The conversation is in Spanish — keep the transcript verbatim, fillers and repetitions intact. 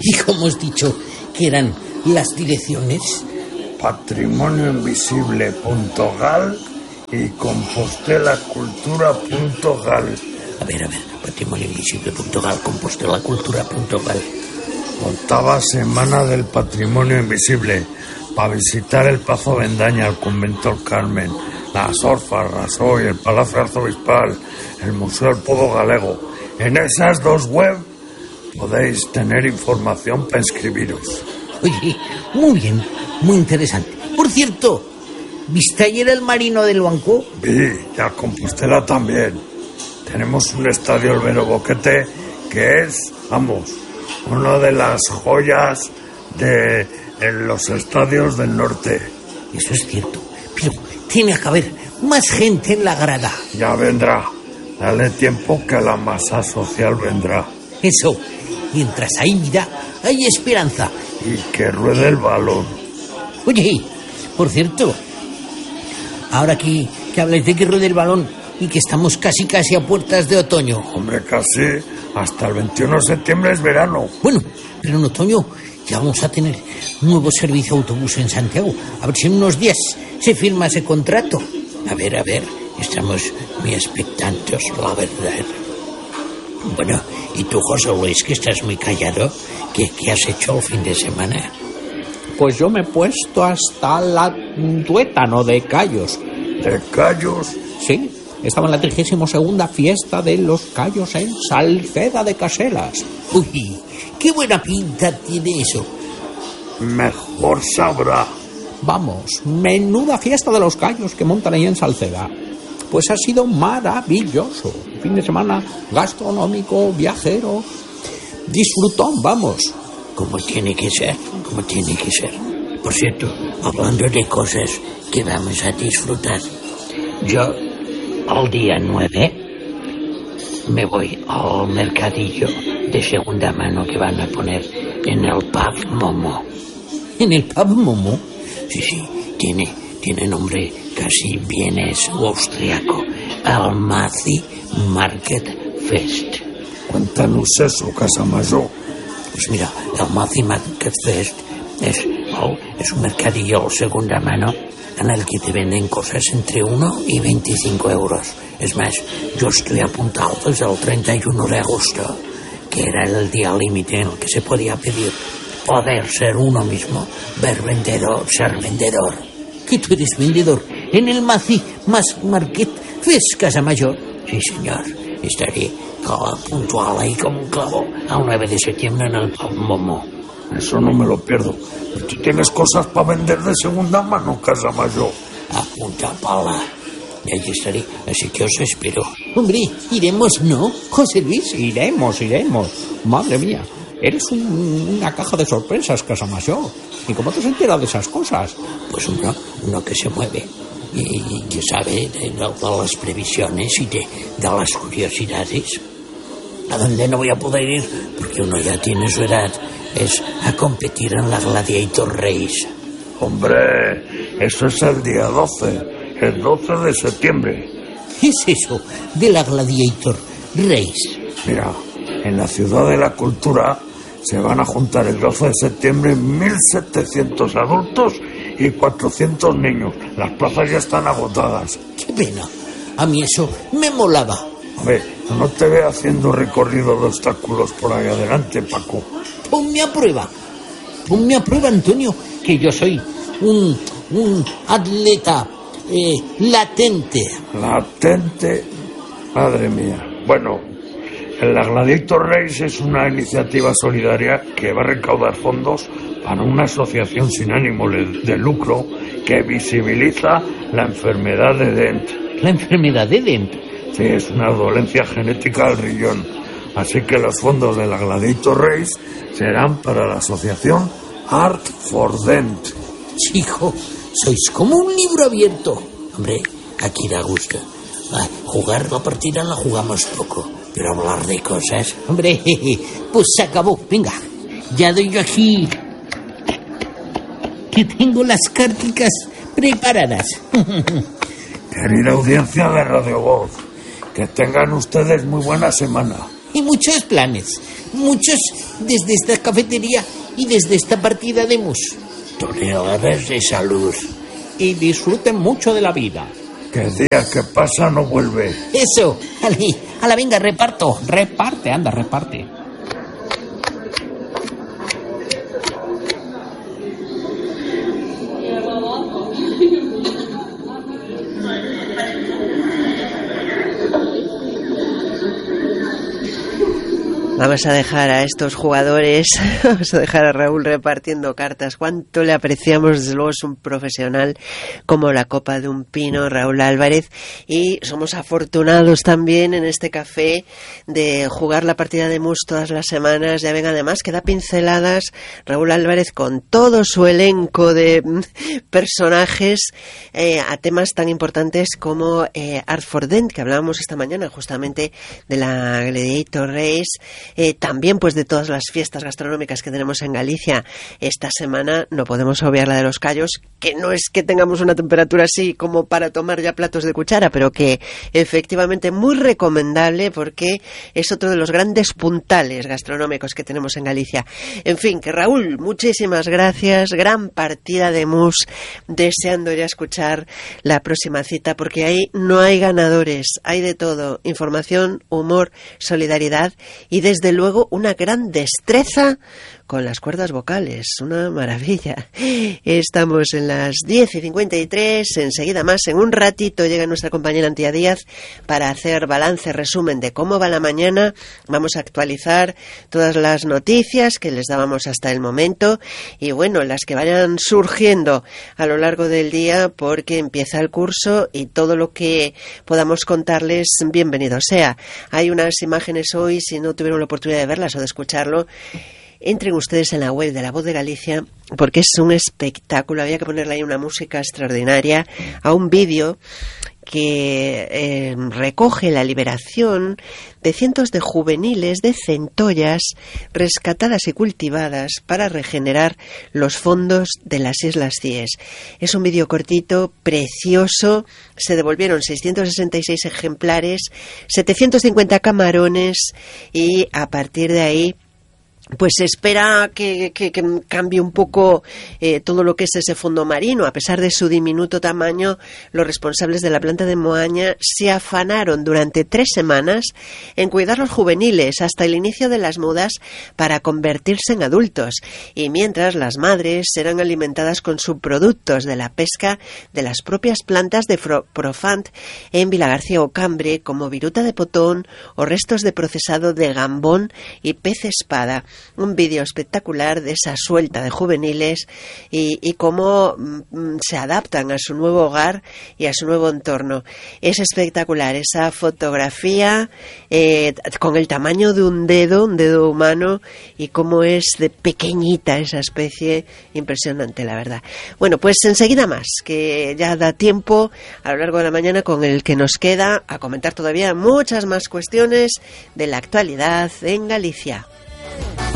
¿Y cómo has dicho que eran las direcciones? patrimonio invisible punto gal y compostela cultura punto gal. A ver, a ver, patrimonio invisible punto gal, compostela cultura punto gal. Octava semana del patrimonio invisible. Para visitar el Pazo Bendaña, el Convento del Carmen, las Orfas, Rasoy, el Palacio Arzobispal, el Museo del Podo Galego. En esas dos webs podéis tener información para inscribiros. Oye, muy bien, muy interesante. Por cierto, ¿viste ayer el Marino del Banco? Vi, y a Compostela también. Tenemos un estadio, el Vero Boquete, que es, vamos, una de las joyas de en los estadios del norte. Eso es cierto, pero tiene que haber más gente en la grada. Ya vendrá. Dale tiempo que la masa social vendrá. Eso, mientras hay vida, hay esperanza. Y que ruede el balón. Oye, por cierto, ahora que, que habláis de que ruede el balón y que estamos casi casi a puertas de otoño. Hombre, casi. Hasta el veintiuno de septiembre es verano. Bueno, pero en otoño ya vamos a tener un nuevo servicio de autobús en Santiago. A ver si en unos días se firma ese contrato. A ver, a ver, estamos muy expectantes, la verdad. Bueno, ¿y tú, José Luis, que estás muy callado? ¿Qué, qué has hecho el fin de semana? Pues yo me he puesto hasta la tuétano de callos. ¿De callos? Sí, estaba en la trigésima segunda fiesta de los callos en Salceda de Caselas. Uy, qué buena pinta tiene eso. Mejor sabrá. Vamos, menuda fiesta de los callos que montan ahí en Salceda. Pues ha sido maravilloso. Fin de semana gastronómico, viajero, disfrutón, vamos. Como tiene que ser, como tiene que ser. Por cierto, hablando de cosas que vamos a disfrutar, yo al día nueve me voy al mercadillo de segunda mano que van a poner en el pub Momo. ¿En el pub Momo? Sí, sí, tiene, tiene nombre casi vienes o austriaco. Almaty Market Fest. Cuéntanos eso, Casamayor. Pues mira, el Almaty Market Fest es, oh, es un mercadillo de segunda mano en el que te venden cosas entre uno y veinticinco euros. Es más, yo estoy apuntado desde el treinta y uno de agosto, que era el día límite en el que se podía pedir poder ser uno mismo, ver vendedor, ser vendedor. ¿Que tú eres vendedor en el Almaty Market Fest, Casamayor? Sí, señor. Estaré puntual ahí como un clavo al nueve de septiembre en el pub Momo. Eso no me lo pierdo. ¿Tú tienes cosas para vender de segunda mano, Casamayor? Apunta pala. Y allí estaré, así que os espero. Hombre, iremos, ¿no, José Luis? Iremos, iremos. Madre mía, eres un, una caja de sorpresas, Casamayor. ¿Y cómo te has enterado de esas cosas? Pues uno, uno que se mueve y, y que sabe de, de las previsiones y de, de las curiosidades. A donde no voy a poder ir, porque uno ya tiene su edad, es a competir en la Gladiator Race. Hombre, eso es el día doce, el doce de septiembre. ¿Qué es eso de la Gladiator Race? Mira, en la Ciudad de la Cultura se van a juntar el doce de septiembre mil setecientos adultos y cuatrocientos niños. Las plazas ya están agotadas. ¡Qué pena! A mí eso me molaba. Hombre, no te veo haciendo recorrido de obstáculos por ahí adelante, Paco. Ponme a prueba. Ponme a prueba, Antonio, que yo soy un, un atleta eh, latente. ¿Latente? Madre mía. Bueno, la Gladiator Race es una iniciativa solidaria que va a recaudar fondos para una asociación sin ánimo de lucro que visibiliza la enfermedad de Dent. ¿La enfermedad de Dent? Sí, es una dolencia genética del riñón. Así que los fondos de la Gladiator Race serán para la asociación Art for Dent. Chico, sois como un libro abierto. Hombre, aquí da gusto. Ah, jugar la partida la jugamos poco, pero hablar de cosas... Hombre, pues se acabó. Venga, ya doy yo aquí que tengo las carticas preparadas. Querida audiencia de Radio Voz, que tengan ustedes muy buena semana. y muchos planes. Muchos desde esta cafetería y desde esta partida de mus. Toreadores de salud. Y disfruten mucho de la vida. Que el día que pasa no vuelve. Eso, Ali, a la venga, reparto. Reparte, anda, reparte. Vamos a dejar a estos jugadores, vamos a dejar a Raúl repartiendo cartas. Cuánto le apreciamos, desde luego es un profesional como la copa de un pino, Raúl Álvarez, y somos afortunados también en este café de jugar la partida de mus todas las semanas. Ya ven, además que da pinceladas Raúl Álvarez con todo su elenco de personajes eh, a temas tan importantes como eh, Art for Dent, que hablábamos esta mañana justamente de la Gladiator Race. Eh, también pues de todas las fiestas gastronómicas que tenemos en Galicia esta semana. No podemos obviar la de los Callos, que no es que tengamos una temperatura así como para tomar ya platos de cuchara, pero que efectivamente muy recomendable porque es otro de los grandes puntales gastronómicos que tenemos en Galicia. En fin, que Raúl, muchísimas gracias, gran partida de mus, deseando ya escuchar la próxima cita, porque ahí no hay ganadores, hay de todo, información, humor, solidaridad y desde Desde luego una gran destreza con las cuerdas vocales, una maravilla. Estamos en las diez y cincuenta y tres, enseguida más, en un ratito llega nuestra compañera Antía Díaz para hacer balance, resumen de cómo va la mañana. Vamos a actualizar todas las noticias que les dábamos hasta el momento y bueno, las que vayan surgiendo a lo largo del día, porque empieza el curso y todo lo que podamos contarles, bienvenido sea. Hay unas imágenes hoy, si no tuvieron la oportunidad de verlas o de escucharlo, entren ustedes en la web de La Voz de Galicia, porque es un espectáculo. Había que ponerle ahí una música extraordinaria a un vídeo que eh, recoge la liberación de cientos de juveniles de centollas rescatadas y cultivadas para regenerar los fondos de las Islas Cíes. Es un vídeo cortito, precioso. Se devolvieron seiscientos sesenta y seis ejemplares, setecientos cincuenta camarones y a partir de ahí pues se espera que, que, que cambie un poco eh, todo lo que es ese fondo marino. A pesar de su diminuto tamaño, los responsables de la planta de Moaña se afanaron durante tres semanas en cuidar los juveniles hasta el inicio de las mudas para convertirse en adultos, y mientras las madres eran alimentadas con subproductos de la pesca de las propias plantas de Profant en Vilagarcía o Cambre, como viruta de potón o restos de procesado de gambón y pez espada. Un vídeo espectacular de esa suelta de juveniles y, y cómo mm, se adaptan a su nuevo hogar y a su nuevo entorno. Es espectacular esa fotografía eh, con el tamaño de un dedo, un dedo humano, y cómo es de pequeñita esa especie. Impresionante, la verdad. Bueno, pues enseguida más, que ya da tiempo a lo largo de la mañana con el que nos queda a comentar todavía muchas más cuestiones de la actualidad en Galicia.